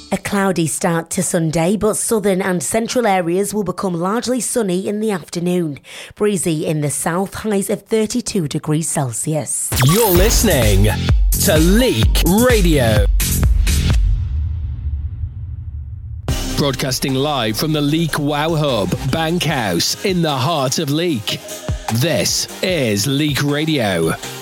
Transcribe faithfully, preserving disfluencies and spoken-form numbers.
A cloudy start to Sunday, but southern and central areas will become largely sunny in the afternoon. Breezy in the south, highs of thirty-two degrees Celsius. You're listening to Leek Radio. Broadcasting live from the Leek Wow Hub, Bankhouse, in the heart of Leek. This is Leek Radio.